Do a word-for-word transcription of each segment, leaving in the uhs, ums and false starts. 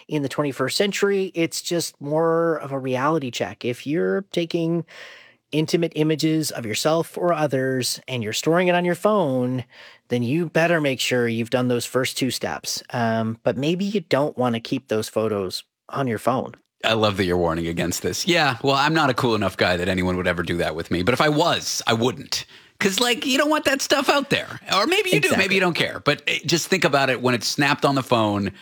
in the twenty-first century. It's just more of a reality check. If you're taking intimate images of yourself or others and you're storing it on your phone, then you better make sure you've done those first two steps. Um, but maybe you don't want to keep those photos on your phone. I love that you're warning against this. Yeah, well, I'm not a cool enough guy that anyone would ever do that with me. But if I was, I wouldn't. Because, like, you don't want that stuff out there. Or maybe you exactly. do. Maybe you don't care. But it, just think about it. When it's snapped on the phone,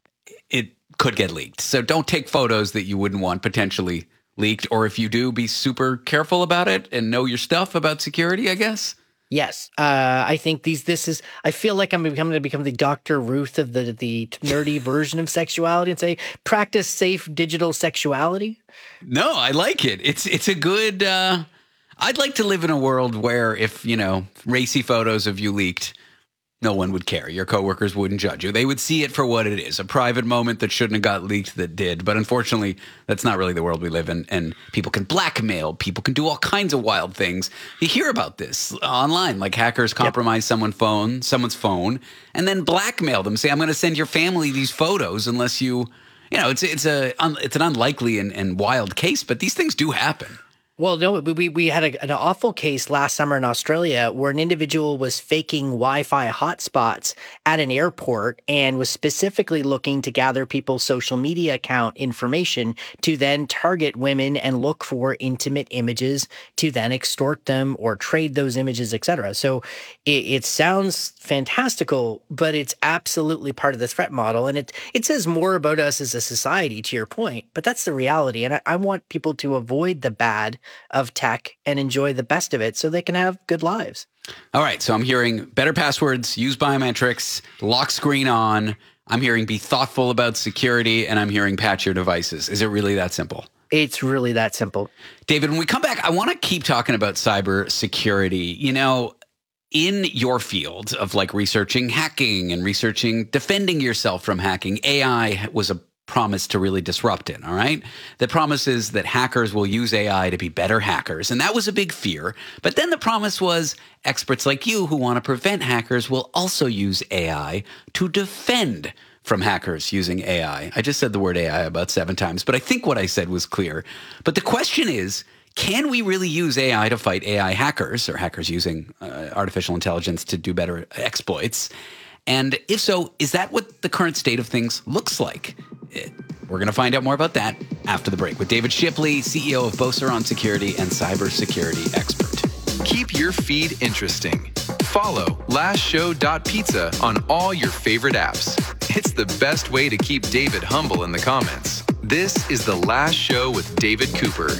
it could get leaked. So don't take photos that you wouldn't want potentially leaked. Or if you do, be super careful about it and know your stuff about security, I guess. Yes. Uh, I think these, this is, I feel like I'm becoming to become the Doctor Ruth of the, the nerdy version of sexuality and say, practice safe digital sexuality. No, I like it. It's, it's a good, uh, I'd like to live in a world where if, you know, racy photos of you leaked, no one would care. Your coworkers wouldn't judge you. They would see it for what it is, a private moment that shouldn't have got leaked that did. But unfortunately, that's not really the world we live in. And people can blackmail. People can do all kinds of wild things. You hear about this online, like hackers compromise yep. someone's phone, someone's phone, and then blackmail them. Say, I'm going to send your family these photos unless you, you know, it's it's a it's an unlikely and, and wild case, but these things do happen. Well, no, we we had a, an awful case last summer in Australia where an individual was faking Wi-Fi hotspots at an airport and was specifically looking to gather people's social media account information to then target women and look for intimate images to then extort them or trade those images, et cetera. So it, it sounds fantastical, but it's absolutely part of the threat model. And it it says more about us as a society, to your point, but that's the reality. And I, I want people to avoid the bad of tech and enjoy the best of it so they can have good lives. All right. So I'm hearing better passwords, use biometrics, lock screen on. I'm hearing be thoughtful about security, and I'm hearing patch your devices. Is it really that simple? It's really that simple. David, when we come back, I want to keep talking about cyber security. You know, in your field of like researching hacking and researching defending yourself from hacking, A I was a promise to really disrupt it, all right? The promise is that hackers will use A I to be better hackers, and that was a big fear. But then the promise was experts like you who want to prevent hackers will also use A I to defend from hackers using A I. I just said the word A I about seven times, but I think what I said was clear. But the question is, can we really use A I to fight A I hackers or hackers using uh, artificial intelligence to do better exploits? And if so, is that what the current state of things looks like? We're going to find out more about that after the break with David Shipley, C E O of Beauceron Security and cybersecurity expert. Keep your feed interesting. Follow last show dot pizza on all your favorite apps. It's the best way to keep David humble in the comments. This is The Last Show with David Cooper.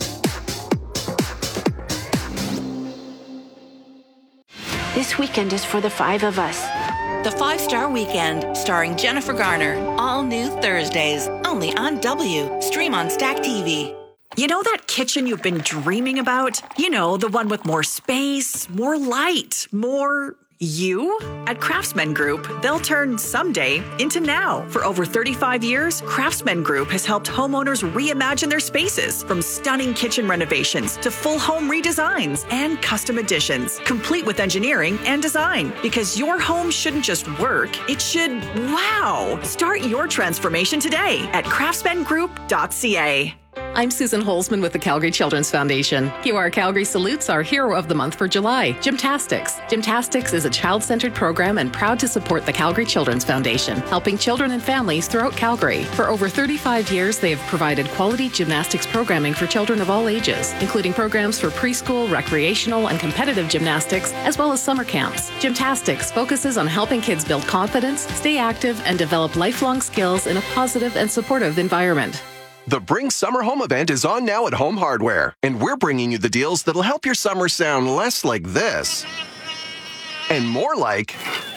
This weekend is for the five of us. The Five Star Weekend, starring Jennifer Garner. All new Thursdays, only on W. Stream on Stack T V. You know that kitchen you've been dreaming about? You know, the one with more space, more light, more you? At Craftsman Group, they'll turn someday into now. For over thirty-five years, Craftsman Group has helped homeowners reimagine their spaces, from stunning kitchen renovations to full home redesigns and custom additions, complete with engineering and design. Because your home shouldn't just work, it should wow. Start your transformation today at craftsman group dot c a. I'm Susan Holzman with the Calgary Children's Foundation. Q R Calgary salutes our hero of the month for July, Gymtastics. Gymtastics is a child-centered program and proud to support the Calgary Children's Foundation, helping children and families throughout Calgary. For over thirty-five years, they have provided quality gymnastics programming for children of all ages, including programs for preschool, recreational, and competitive gymnastics, as well as summer camps. Gymtastics focuses on helping kids build confidence, stay active, and develop lifelong skills in a positive and supportive environment. The Bring Summer Home event is on now at Home Hardware, and we're bringing you the deals that'll help your summer sound less like this and more like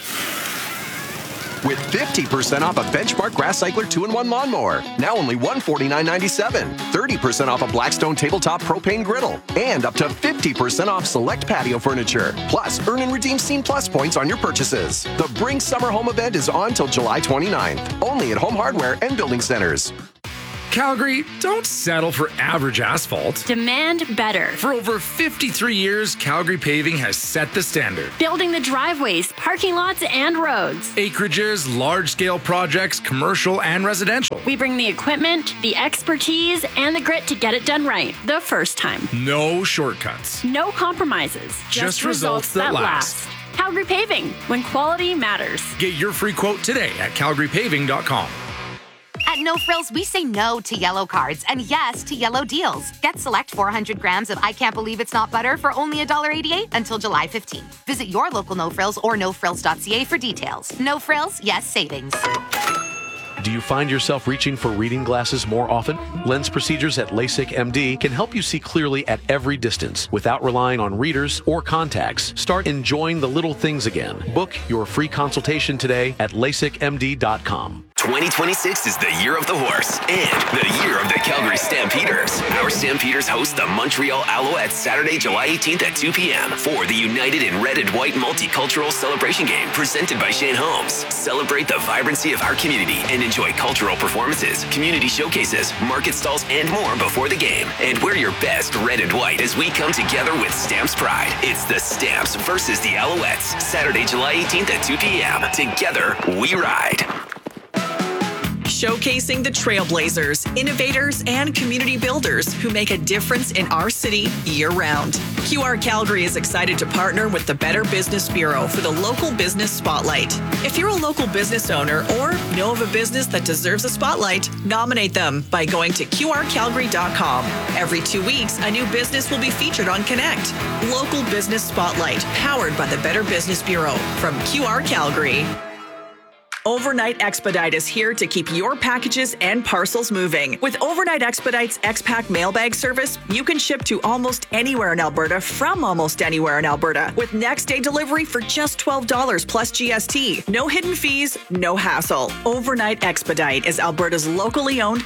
with fifty percent off a Benchmark Grass Cycler two in one lawnmower, now only one hundred forty-nine ninety-seven, thirty percent off a Blackstone tabletop propane griddle, and up to fifty percent off select patio furniture. Plus, earn and redeem Scene Plus points on your purchases. The Bring Summer Home event is on till July twenty-ninth, only at Home Hardware and Building Centers. Calgary, don't settle for average asphalt. Demand better. For over fifty-three years, Calgary Paving has set the standard. Building the driveways, parking lots, and roads. Acreages, large-scale projects, commercial and residential. We bring the equipment, the expertise, and the grit to get it done right the first time. No shortcuts. No compromises. Just, Just results, results that, that last. last. Calgary Paving, when quality matters. Get your free quote today at calgary paving dot com. At No Frills, we say no to yellow cards and yes to yellow deals. Get select four hundred grams of I Can't Believe It's Not Butter for only one dollar eighty-eight until July fifteenth. Visit your local No Frills or no frills dot c a for details. No Frills, yes savings. Do you find yourself reaching for reading glasses more often? Lens procedures at LASIK M D can help you see clearly at every distance without relying on readers or contacts. Start enjoying the little things again. Book your free consultation today at lasik m d dot com. twenty twenty-six is the year of the horse and the year of the Calgary Stampeders. Our Stampeders host the Montreal Alouettes Saturday, July eighteenth at two p.m. for the United in Red and White Multicultural Celebration Game presented by Shane Holmes. Celebrate the vibrancy of our community and enjoy cultural performances, community showcases, market stalls, and more before the game. And wear your best red and white as we come together with Stamps Pride. It's the Stamps versus the Alouettes, Saturday, July eighteenth at two p.m. Together, we ride. Showcasing the trailblazers, innovators, and community builders who make a difference in our city year-round. Q R Calgary is excited to partner with the Better Business Bureau for the Local Business Spotlight. If you're a local business owner or know of a business that deserves a spotlight, nominate them by going to q r calgary dot com. Every two weeks, a new business will be featured on Connect. Local Business Spotlight, powered by the Better Business Bureau from Q R Calgary. Overnight Expedite is here to keep your packages and parcels moving. With Overnight Expedite's X-Pack mailbag service, you can ship to almost anywhere in Alberta from almost anywhere in Alberta with next day delivery for just twelve dollars plus G S T. No hidden fees, no hassle. Overnight Expedite is Alberta's locally owned